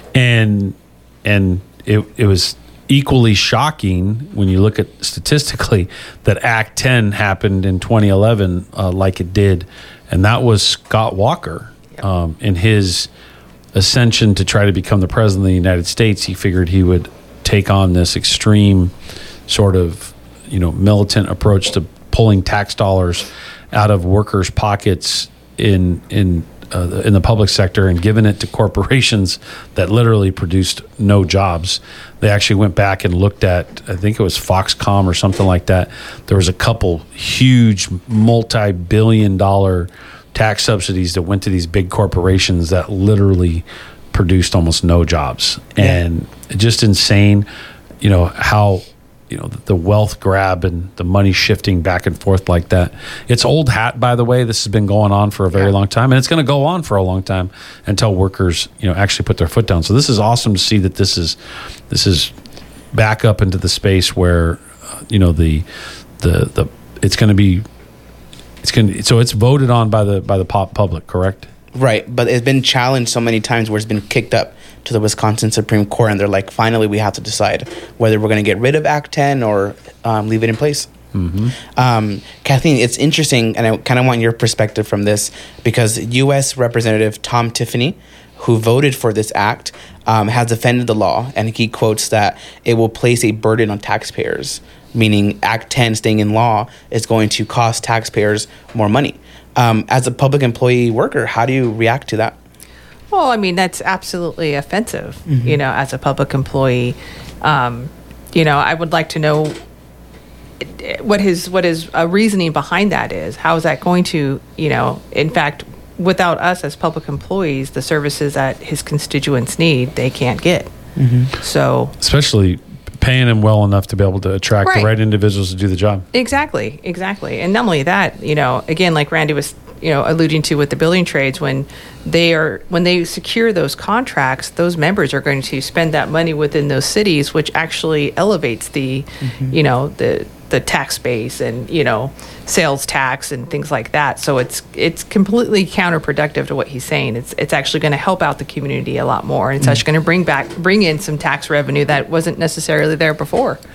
and and it it was equally shocking when you look at statistically that Act ten happened in twenty eleven, uh, like it did, and that was Scott Walker um, in his ascension to try to become the president of the United States. He figured he would take on this extreme sort of, you know, militant approach to pulling tax dollars out of workers' pockets in in uh, in the public sector and giving it to corporations that literally produced no jobs. They actually went back and looked at, I think it was Foxconn or something like that. There was a couple huge multi-billion dollar tax subsidies that went to these big corporations that literally produced almost no jobs. And just insane, you know, how, you know, the wealth grab and the money shifting back and forth like that. It's old hat, by the way. This has been going on for a very Yeah. long time, and it's going to go on for a long time until workers, you know, actually put their foot down. So this is awesome to see that this is this is back up into the space where, uh, you know, the the the it's going to be it's going to so it's voted on by the by the pop public, correct? Right, but it's been challenged so many times where it's been kicked up to the Wisconsin Supreme Court, and they're like, finally, we have to decide whether we're going to get rid of Act ten or um, leave it in place. Mm-hmm. Um, Kathleen, it's interesting, and I kind of want your perspective from this, because U S Representative Tom Tiffany, who voted for this act, um, has defended the law, and he quotes that it will place a burden on taxpayers, meaning Act ten staying in law is going to cost taxpayers more money. Um, as a public employee worker, how do you react to that? Well, I mean, that's absolutely offensive, Mm-hmm. you know, as a public employee. Um, you know, I would like to know what his what his uh, reasoning behind that is. How is that going to, you know, in fact, without us as public employees, the services that his constituents need, they can't get. Mm-hmm. So Especially paying them well enough to be able to attract Right. the right individuals to do the job. Exactly, exactly. And not only that, you know, again, like Randy was, you know, alluding to with the building trades, when they are when they secure those contracts, those members are going to spend that money within those cities, which actually elevates the, Mm-hmm. you know, the the tax base and, you know, sales tax and things like that. So it's it's completely counterproductive to what he's saying. It's it's actually going to help out the community a lot more. And it's Mm-hmm. actually going to bring back bring in some tax revenue that wasn't necessarily there before.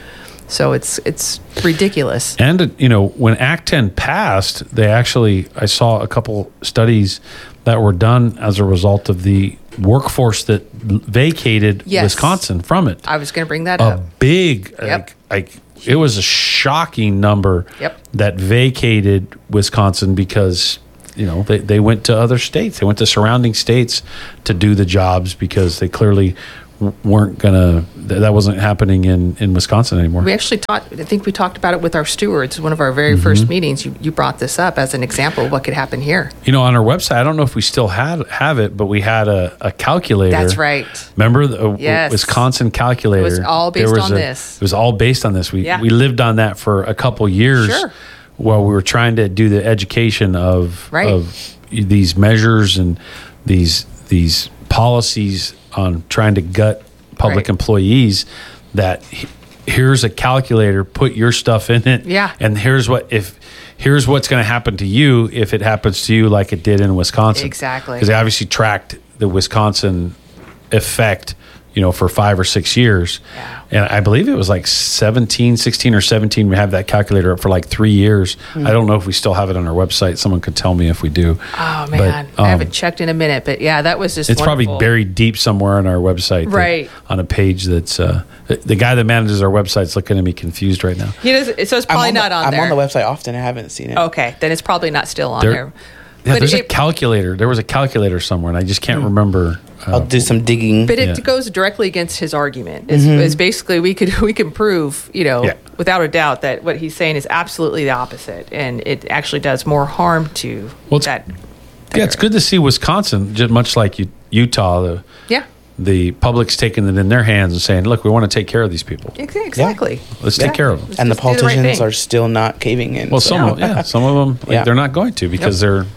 So it's it's ridiculous. And, uh, you know, when Act ten passed, they actually, I saw a couple studies that were done as a result of the workforce that vacated Yes. Wisconsin from it. I was going to bring that A up. big, Yep. like, like, it was a shocking number Yep. that vacated Wisconsin because, you know, they, they went to other states. They went to surrounding states to do the jobs because they clearly w- weren't going to, th- that wasn't happening in, in Wisconsin anymore. We actually talked, I think we talked about it with our stewards. One of our very Mm-hmm. first meetings, you, you brought this up as an example of what could happen here. You know, on our website, I don't know if we still had have it, but we had a, a calculator. That's right. Remember the uh, Yes. Wisconsin calculator? It was all There based was on a- this. It was all based on this. We Yeah. we lived on that for a couple years Sure. while we were trying to do the education of Right. of these measures and these these policies on trying to gut public Right. employees. That he- here's a calculator, put your stuff in it, Yeah. and here's what if. Here's what's going to happen to you if it happens to you like it did in Wisconsin. Exactly. Because they obviously tracked the Wisconsin effect, you know, for five or six years. Yeah. And I believe it was like seventeen, sixteen or seventeen. We have that calculator up for like three years. Hmm. I don't know if we still have it on our website. Someone could tell me if we do. Oh, But, man. um, I haven't checked in a minute, but yeah, that was just It's wonderful. probably buried deep somewhere on our website. that- Right. on a page that's, uh, the, the guy that manages our website's looking at me confused right now. He does, so it's I'm probably on not the, on I'm there. on the website often. I haven't seen it. Okay, then it's probably not still on There- there. Yeah, But there's a it- calculator. There was a calculator somewhere, and I just can't remember. Uh, I'll do some digging. But it Yeah. goes directly against his argument. It's, it's basically we could we can prove, you know, Yeah. without a doubt that what he's saying is absolutely the opposite, and it actually does more harm to Well, it's- that. yeah, it's good to see Wisconsin, just much like U- Utah, the, Yeah, the public's taking it in their hands and saying, look, we want to take care of these people. ex- exactly. Let's take care of them. Let's and the just do right politicians thing. are still not caving in. Well, so- some of yeah, some of them like, Yeah. they're not going to because they're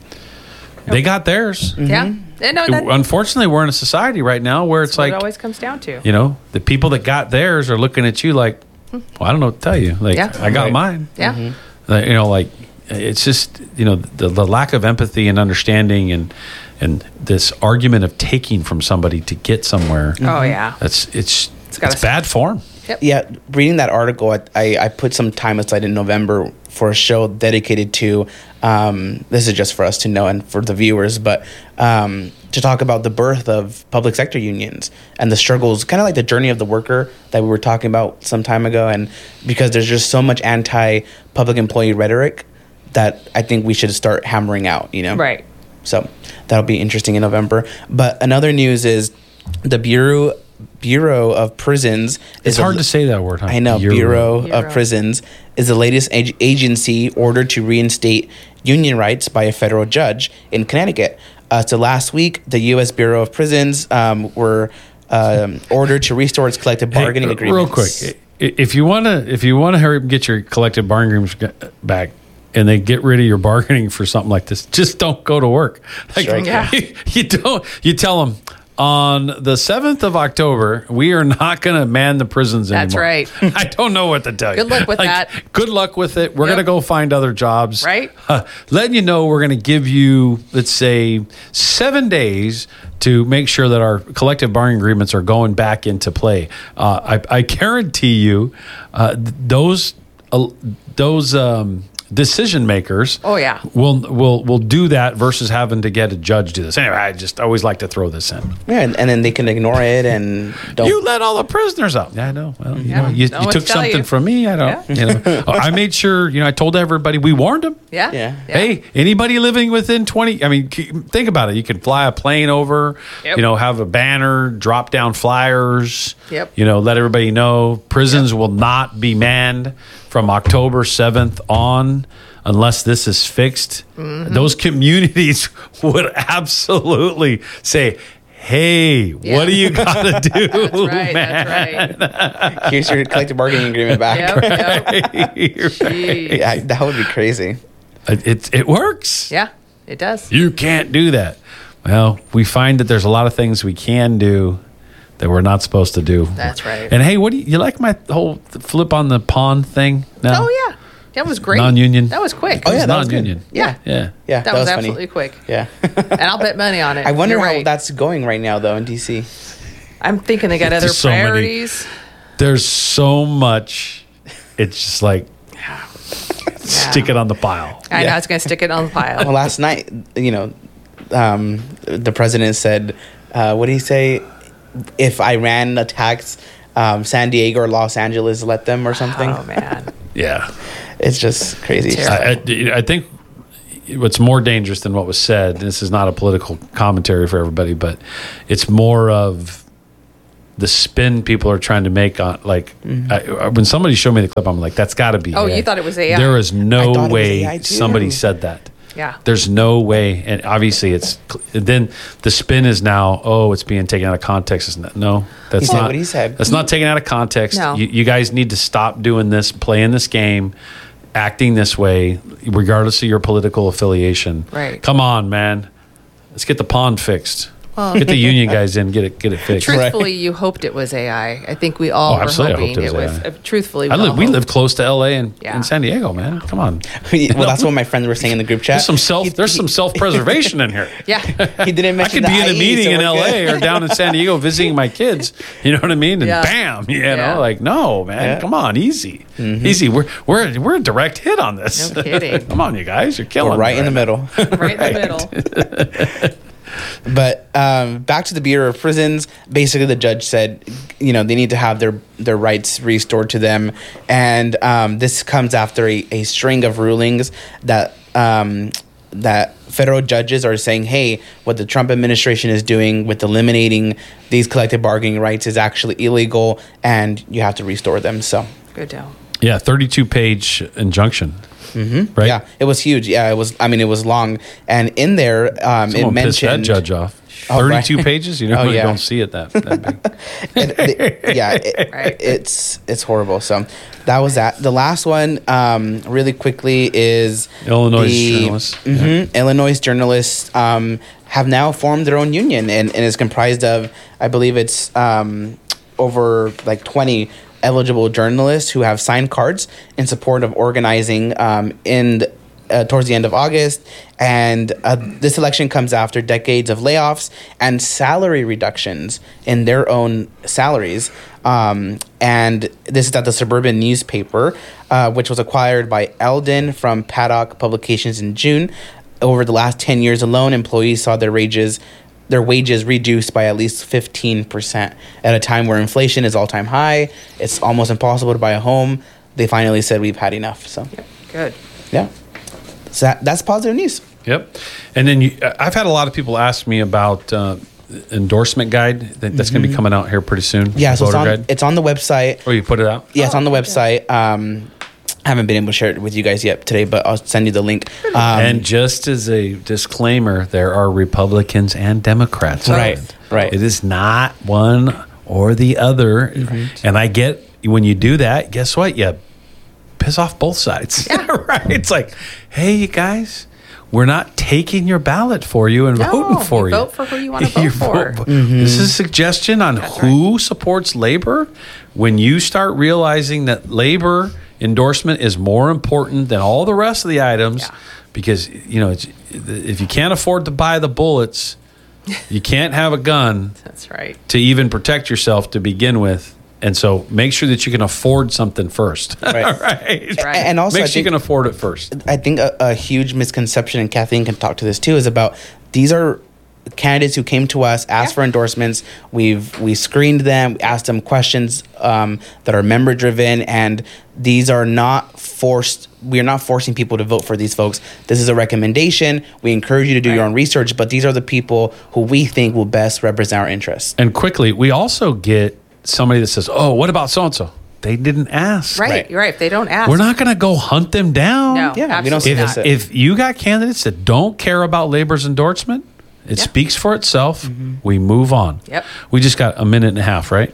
they got theirs. Yeah, and no, that, Unfortunately, we're in a society right now where it's that's what like it always comes down to. you know the people that got theirs are looking at you like, well, I don't know what to tell you. Like Yeah. I got Right. mine. Yeah, Uh, you know, like it's just you know the, the lack of empathy and understanding and and this argument of taking from somebody to get somewhere. oh yeah, That's it's it's, gotta bad form. Yeah, reading that article, I, I, I put some time aside in November for a show dedicated to, um, this is just for us to know and for the viewers, but um, to talk about the birth of public sector unions and the struggles, kind of like the journey of the worker that we were talking about some time ago. And because there's just so much anti-public employee rhetoric that I think we should start hammering out, you know? right. So that'll be interesting in November. But another news is the Bureau Bureau of Prisons. It's is a- hard to say that word. Huh? I know. Bureau. Bureau, Bureau. of Prisons is the latest ag- agency ordered to reinstate union rights by a federal judge in Connecticut. Uh, so last week, the U S Bureau of Prisons um, were um, ordered to restore its collective bargaining Hey, agreements. real quick, i- if you want to, if you want to hurry up and get your collective bargaining agreements g- back, and they get rid of your bargaining for something like this, just don't go to work. Like, Strike Yeah. you, you don't. You tell them on the seventh of October, we are not going to man the prisons That's anymore. right. I don't know what to tell you. Good luck with that. Good luck with it. We're Yep. going to go find other jobs. Right. Uh, letting you know, we're going to give you, let's say, seven days to make sure that our collective bargaining agreements are going back into play. Uh, I, I guarantee you, uh, th- those uh, those um, decision makers. Oh, yeah. will will will do that versus having to get a judge do this. Anyway, I just always like to throw this in. Yeah, and, and then they can ignore it and don't. You let all the prisoners out. Yeah, I know. Well, you Yeah, know, you, know you what took to tell something you. from me. I don't. You know, I made sure. You know, I told everybody. We warned them. Yeah. Yeah. Hey, anybody living within twenty, I mean, c- think about it. You can fly a plane over, Yep. you know, have a banner, drop down flyers, Yep. you know, let everybody know prisons will not be manned from October seventh on unless this is fixed. Mm-hmm. Those communities would absolutely say, hey, Yeah. what do you got to do, That's right. man? That's right. Here's your collective bargaining agreement back. Yep, yep. Jeez. Yeah, that would be crazy. It, it, it works. Yeah, it does. You can't do that. Well, we find that there's a lot of things we can do that we're not supposed to do. That's right. And hey, what do you, you like my whole flip on the pawn thing? No? Oh yeah, that was great. Non-union. That was quick. Oh, yeah, It's that was good. non-union. Yeah. Yeah. Yeah, That, was, funny. absolutely quick. Yeah. And I'll bet money on it. I wonder You're how right. that's going right now, though, in D C. I'm thinking they got other There's so many- priorities. There's so much it's just like stick it on the pile. I Yeah. know it's going to stick it on the pile. Well, last night, you know, um, the president said, uh, what did he say? If Iran attacks um, San Diego or Los Angeles, let them or something. Oh man. Yeah. It's just crazy. Terrible. I, I, I think what's more dangerous than what was said, this is not a political commentary for everybody, but it's more of the spin people are trying to make on, like, Mm-hmm. I, when somebody showed me the clip, I'm like, that's got to be Oh, A I. you thought it was A I. There is I no thought it was way A I too. somebody said that. Yeah. There's no way. And obviously it's, then the spin is now, oh, it's being taken out of context. Isn't it? No, that's He said not what he said. That's not taken out of context. No. You, you guys need to stop doing this, playing this game, acting this way, regardless of your political affiliation. Right. Come on, man. Let's get the pond fixed. Get the union guys in, get it, get it fixed. Truthfully, you hoped it was A I. I think we all Oh, were absolutely, I hoping hoped it it was was. A I. uh, truthfully, we, I live, all we hoped. live close to L A and, Yeah. and San Diego, man. Come on. well, that's what my friends were saying in the group chat. There's some self. He- There's some self preservation in here. Yeah. He didn't I mention could be the in a I E, meeting so in we're L A good. or down in San Diego visiting my kids. You know what I mean? And Yeah. bam, you Yeah. know, like no, man, Yeah. come on, easy, easy. We're we're we're a direct hit on this. No kidding. Come on, you guys, you're killing We're me right in the now. middle. Right in the middle. But um, back to the Bureau of Prisons. Basically, the judge said, you know, they need to have their their rights restored to them, and um, this comes after a, a string of rulings that um, that federal judges are saying, hey, what the Trump administration is doing with eliminating these collective bargaining rights is actually illegal, and you have to restore them. So, Good deal. Yeah, thirty-two page injunction. Mm-hmm. Right. yeah, it was huge. Yeah, it was. I mean, it was long, and in there, um, Someone it pissed that mentioned judge off. Oh, right. thirty-two pages. You know, Oh, you yeah. don't see it that, that big. it, it- yeah, it, Right. it's it's horrible. So that was that. The last one, um, really quickly, is Illinois the- journalists. Mhm, Illinois journalists um, have now formed their own union, and, and is comprised of, I believe it's um, over like twenty eligible journalists who have signed cards in support of organizing um, in. Uh, towards the end of August, and uh, this election comes after decades of layoffs and salary reductions in their own salaries. Um, and this is at the Suburban newspaper, uh, which was acquired by Eldon from Paddock Publications in June. Over the last ten years alone, employees saw their wages their wages reduced by at least fifteen percent at a time where inflation is all-time high. It's almost impossible to buy a home. They finally said we've had enough. So, Good. yeah. So that, that's positive news. Yep. And then you, I've had a lot of people ask me about uh, endorsement guide that, that's going to be coming out here pretty soon. Mm-hmm. Yeah, so it's Voter on, guide. it's on the website. Oh, you put it out? Yeah, it's on the website. Um, I haven't been able to share it with you guys yet today, but I'll send you the link. Um, And just as a disclaimer, there are Republicans and Democrats. on Right, it. right. It is not one or the other. And I get when you do that, guess what? You piss off both sides. right? It's like, hey, you guys, we're not taking your ballot for you and No, voting for you you. vote for who you wanna vote You for. This is a suggestion on who supports labor. When you start realizing that labor endorsement is more important than all the rest of the items, Yeah. because you know it's, if you can't afford to buy the bullets, you can't have a gun That's right. to even protect yourself to begin with. And so make sure that you can afford something first. Right. right. Right. And also, Make I sure you think- can afford it first. I think a, a huge misconception, and Kathleen can talk to this too, is about these are candidates who came to us, asked Yeah. for endorsements. We've we screened them, asked them questions um, that are member driven, and these are not forced. We are not forcing people to vote for these folks. This is a recommendation. We encourage you to do your Right. own research, but these are the people who we think will best represent our interests. And quickly, we also get somebody that says, "Oh, what about so and so? They didn't ask." Right. Right. You're right. If they don't ask, We're not going to go hunt them down. No. Yeah, we don't absolutely see If, not. this. if you got candidates that don't care about labor's endorsement, it Yeah. speaks for itself. We move on. Yep. We just got a minute and a half, right?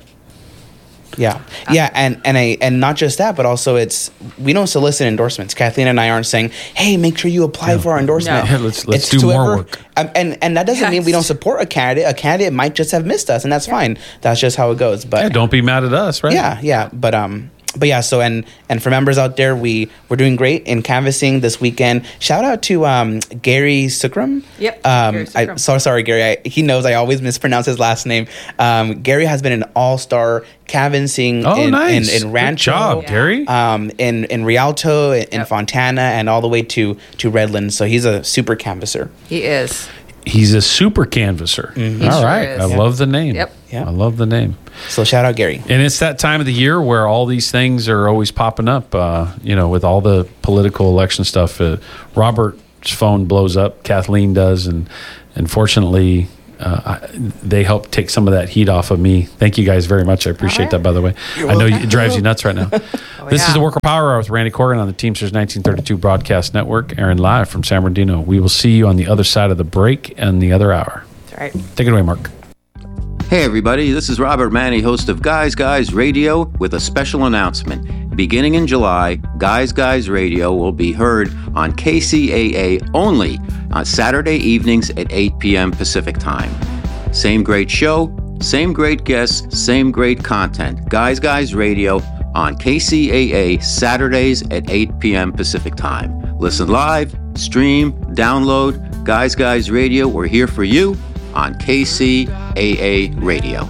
Yeah, yeah, and and I and not just that, but also it's we don't solicit endorsements. Kathleen and I aren't saying, "Hey, make sure you apply for our endorsement." No. Yeah, let's- let's It's do more whoever- work. Um, and and that doesn't mean we Yes. don't support a candidate. A candidate might just have missed us, and that's fine. That's just how it goes. But Yeah, don't be mad at us, right? yeah, yeah, but um, but yeah, so and and for members out there, we we're doing great in canvassing this weekend. Shout out to um, Gary Sukram. Yep. Um, Gary Sukram. I so sorry, Gary. I, he knows I always mispronounce his last name. Um, Gary has been an all-star canvassing Oh, in, nice. in, in Rancho, Good job, Yeah. Gary. um, in in Rialto, in, in Yep. Fontana, and all the way to to Redlands. So he's a super canvasser. He is. He's a super canvasser. He All sure right. is. I Yeah. love the name. Yep. Yeah. I love the name. So shout out Gary. And it's that time of the year where all these things are always popping up, uh, you know, with all the political election stuff. Uh, Robert's phone blows up, Kathleen does, and unfortunately, uh, I, they help take some of that heat off of me. Thank you guys very much. I appreciate right. that, by the way. I know it drives you nuts right now. Oh, This is yeah. the Worker Power Hour with Randy Corrigan on the Teamsters nineteen thirty-two Broadcast Network, airing live from San Bernardino. We will see you on the other side of the break and the other hour. That's right. Take it away, Mark. Hey everybody, this is Robert Manny, host of Guys Guys Radio, with a special announcement. Beginning in July, Guys Guys Radio will be heard on K C A A only on Saturday evenings at eight p.m. Pacific Time. Same great show, same great guests, same great content. Guys Guys Radio on K C A A Saturdays at eight p.m. Pacific Time. Listen live, stream, download. Guys Guys Radio, we're here for you on K C A A Radio.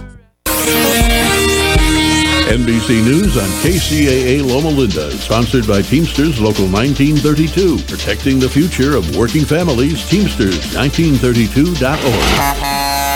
N B C News on K C A A Loma Linda, sponsored by Teamsters Local nineteen thirty-two, protecting the future of working families. Teamsters nineteen thirty-two dot org.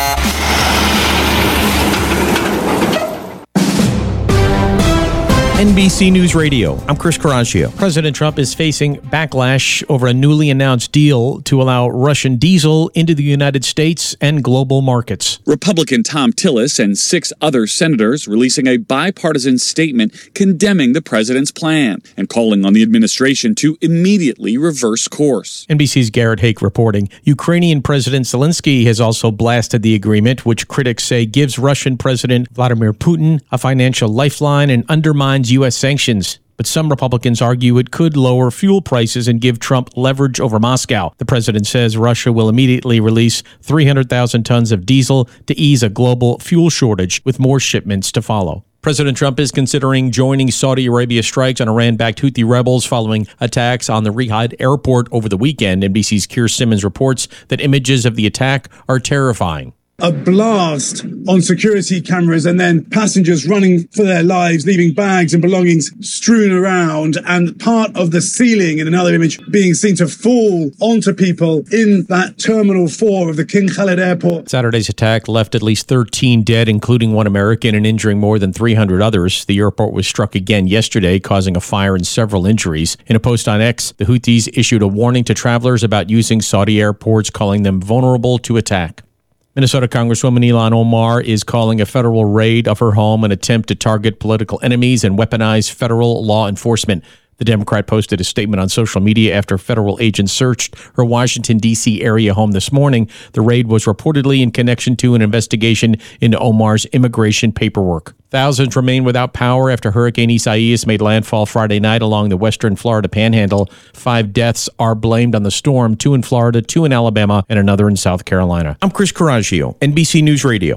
N B C News Radio. I'm Chris Caraccio. President Trump is facing backlash over a newly announced deal to allow Russian diesel into the United States and global markets. Republican Tom Tillis and six other senators releasing a bipartisan statement condemning the president's plan and calling on the administration to immediately reverse course. N B C's Garrett Hake reporting. Ukrainian President Zelensky has also blasted the agreement, which critics say gives Russian President Vladimir Putin a financial lifeline and undermines U S sanctions. But some Republicans argue it could lower fuel prices and give Trump leverage over Moscow. The president says Russia will immediately release three hundred thousand tons of diesel to ease a global fuel shortage, with more shipments to follow. President Trump is considering joining Saudi Arabia strikes on Iran-backed Houthi rebels following attacks on the Riyadh airport over the weekend. N B C's Keir Simmons reports that images of the attack are terrifying. A blast on security cameras, and then passengers running for their lives, leaving bags and belongings strewn around, and part of the ceiling in another image being seen to fall onto people in that Terminal four of the King Khalid Airport. Saturday's attack left at least thirteen dead, including one American, and injuring more than three hundred others. The airport was struck again yesterday, causing a fire and several injuries. In a post on X, the Houthis issued a warning to travelers about using Saudi airports, calling them vulnerable to attack. Minnesota Congresswoman Ilhan Omar is calling a federal raid of her home an attempt to target political enemies and weaponize federal law enforcement. The Democrat posted a statement on social media after federal agents searched her Washington, D C area home this morning. The raid was reportedly in connection to an investigation into Omar's immigration paperwork. Thousands remain without power after Hurricane Isaias made landfall Friday night along the western Florida panhandle. Five deaths are blamed on the storm, two in Florida, two in Alabama, and another in South Carolina. I'm Chris Caraccio, N B C News Radio.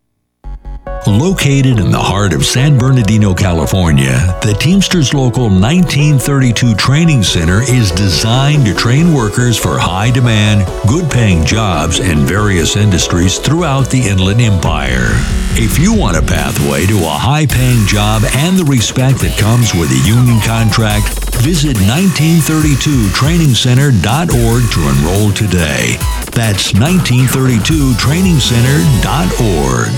Located in the heart of San Bernardino, California, the Teamsters Local nineteen thirty-two Training Center is designed to train workers for high-demand, good-paying jobs in various industries throughout the Inland Empire. If you want a pathway to a high-paying job and the respect that comes with a union contract, visit nineteen thirty-two training center dot org to enroll today. That's nineteen thirty-two training center dot org.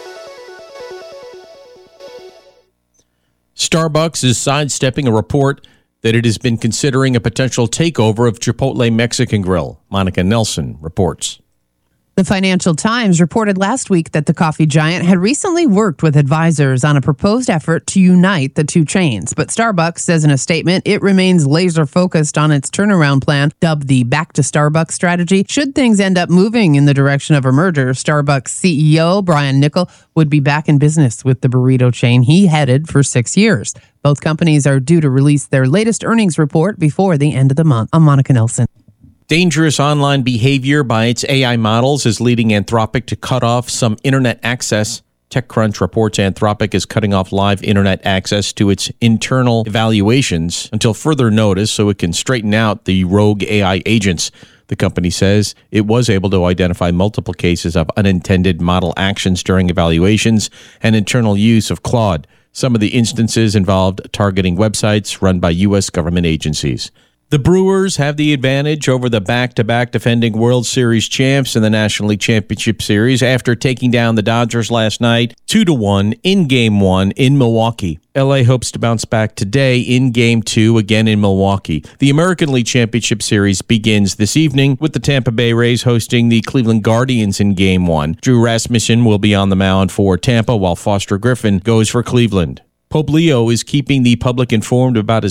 Starbucks is sidestepping a report that it has been considering a potential takeover of Chipotle Mexican Grill. Monica Nelson reports. The Financial Times reported last week that the coffee giant had recently worked with advisors on a proposed effort to unite the two chains. But Starbucks says in a statement it remains laser focused on its turnaround plan, dubbed the Back to Starbucks strategy. Should things end up moving in the direction of a merger, Starbucks C E O Brian Niccol would be back in business with the burrito chain he headed for six years. Both companies are due to release their latest earnings report before the end of the month. I'm Monica Nelson. Dangerous online behavior by its A I models is leading Anthropic to cut off some internet access TechCrunch reports Anthropic is cutting off live internet access to its internal evaluations until further notice so it can straighten out the rogue A I agents. The company says it was able to identify multiple cases of unintended model actions during evaluations and internal use of Claude. Some of the instances involved targeting websites run by U S government agencies. The Brewers have the advantage over the back-to-back defending World Series champs in the National League Championship Series after taking down the Dodgers last night two to one in Game one in Milwaukee. L A hopes to bounce back today in Game two again in Milwaukee. The American League Championship Series begins this evening with the Tampa Bay Rays hosting the Cleveland Guardians in Game one. Drew Rasmussen will be on the mound for Tampa while Foster Griffin goes for Cleveland. Pope Leo is keeping the public informed about his